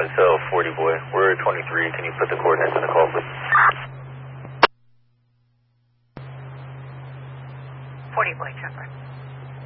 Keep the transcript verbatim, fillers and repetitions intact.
Myself, forty boy. We're twenty-three. Can you put the coordinates in the call, please? forty boy, Trevor.